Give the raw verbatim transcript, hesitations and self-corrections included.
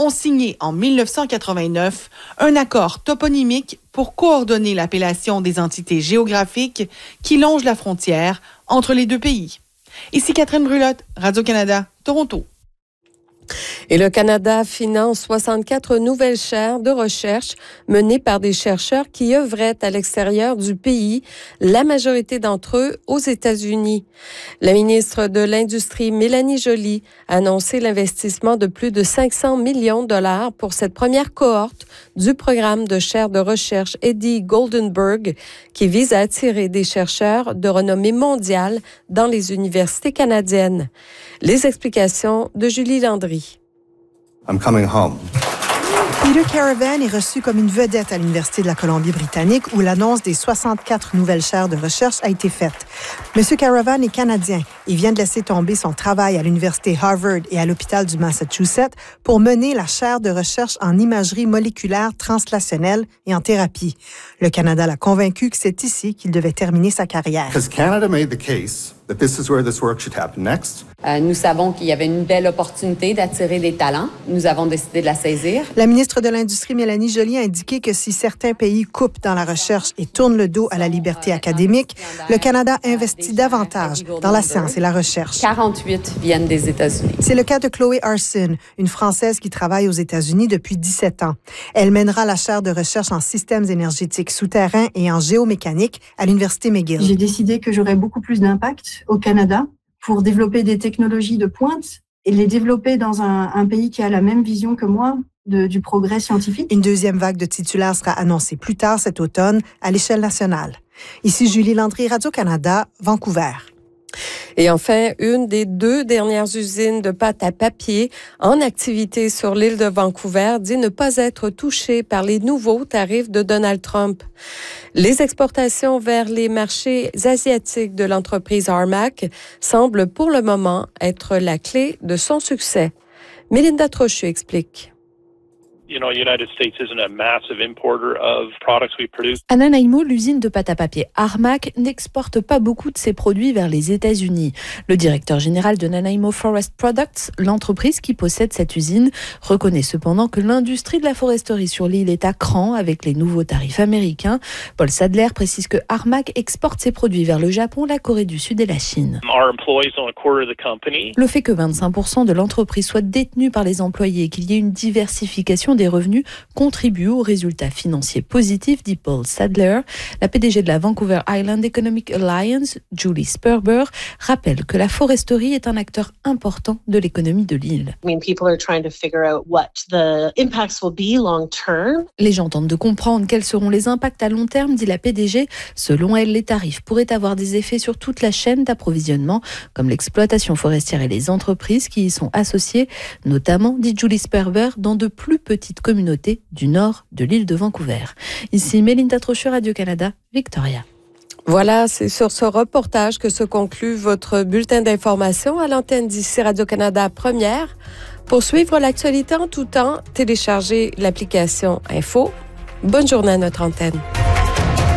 ont signé en mille neuf cent quatre-vingt-neuf un accord toponymique pour coordonner l'appellation des entités géographiques qui longent la frontière entre les deux pays. Ici Catherine Brulotte, Radio-Canada, Toronto. Et le Canada finance soixante-quatre nouvelles chaires de recherche menées par des chercheurs qui œuvraient à l'extérieur du pays, la majorité d'entre eux aux États-Unis. La ministre de l'Industrie, Mélanie Joly, a annoncé l'investissement de plus de cinq cents millions de dollars pour cette première cohorte du programme de chaires de recherche Eddie Goldenberg, qui vise à attirer des chercheurs de renommée mondiale dans les universités canadiennes. Les explications de Julie Landry. I'm coming home. Peter Caravan est reçu comme une vedette à l'Université de la Colombie-Britannique où l'annonce des soixante-quatre nouvelles chaires de recherche a été faite. Monsieur Caravan est canadien et vient de laisser tomber son travail à l'Université Harvard et à l'hôpital du Massachusetts pour mener la chaire de recherche en imagerie moléculaire translationnelle et en thérapie. Le Canada l'a convaincu que c'est ici qu'il devait terminer sa carrière. Because Canada made the case that this is where this work should happen next. Euh, nous savons qu'il y avait une belle opportunité d'attirer des talents. Nous avons décidé de la saisir. La ministre de l'Industrie, Mélanie Joly, a indiqué que si certains pays coupent dans la recherche et tournent le dos à la liberté académique, le Canada investit davantage dans la science et la recherche. quarante-huit viennent des États-Unis. C'est le cas de Chloé Arson, une Française qui travaille aux États-Unis depuis dix-sept ans. Elle mènera la chaire de recherche en systèmes énergétiques souterrains et en géomécanique à l'Université McGill. J'ai décidé que j'aurais beaucoup plus d'impact au Canada pour développer des technologies de pointe et les développer dans un, un pays qui a la même vision que moi de, du progrès scientifique. Une deuxième vague de titulaires sera annoncée plus tard cet automne à l'échelle nationale. Ici Julie Landry, Radio-Canada, Vancouver. Et enfin, une des deux dernières usines de pâte à papier en activité sur l'île de Vancouver dit ne pas être touchée par les nouveaux tarifs de Donald Trump. Les exportations vers les marchés asiatiques de l'entreprise Armac semblent pour le moment être la clé de son succès. Mélinda Trochu explique. You know, United States isn't a massive importer of products we produce. À Nanaimo, l'usine de pâte à papier Armac n'exporte pas beaucoup de ses produits vers les États-Unis. Le directeur général de Nanaimo Forest Products, l'entreprise qui possède cette usine, reconnaît cependant que l'industrie de la foresterie sur l'île est à cran avec les nouveaux tarifs américains. Paul Sadler précise que Armac exporte ses produits vers le Japon, la Corée du Sud et la Chine. Our employees own a quarter of the company. Le fait que vingt-cinq pour cent de l'entreprise soit détenue par les employés et qu'il y ait une diversification des revenus contribue aux résultats financiers positifs, dit Paul Sadler. La P D G de la Vancouver Island Economic Alliance, Julie Sperber, rappelle que la foresterie est un acteur important de l'économie de l'île. I mean, people are trying to figure out what the impacts will be long term. Les gens tentent de comprendre quels seront les impacts à long terme, dit la P D G. Selon elle, les tarifs pourraient avoir des effets sur toute la chaîne d'approvisionnement, comme l'exploitation forestière et les entreprises qui y sont associées, notamment, dit Julie Sperber, dans de plus petites communauté du nord de l'île de Vancouver. Ici Mélinda Trochu, Radio-Canada, Victoria. Voilà, c'est sur ce reportage que se conclut votre bulletin d'information à l'antenne d'ici Radio-Canada Première. Pour suivre l'actualité en tout temps, téléchargez l'application Info. Bonne journée à notre antenne.